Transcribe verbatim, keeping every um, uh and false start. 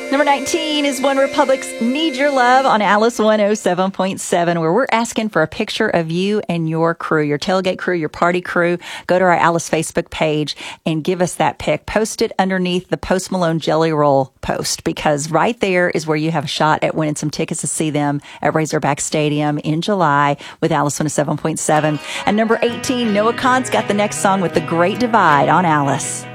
Number nineteen is One Republic's Need Your Love on Alice one oh seven point seven, where we're asking for a picture of you and your crew, your tailgate crew, your party crew. Go to our Alice Facebook page and give us that pic. Post it underneath the Post Malone Jelly Roll post, because right there is where you have a shot at winning some tickets to see them at Razorback Stadium in July with Alice one oh seven point seven. And number eighteen, Noah Kahan's got the next song with The Great Divide on Alice.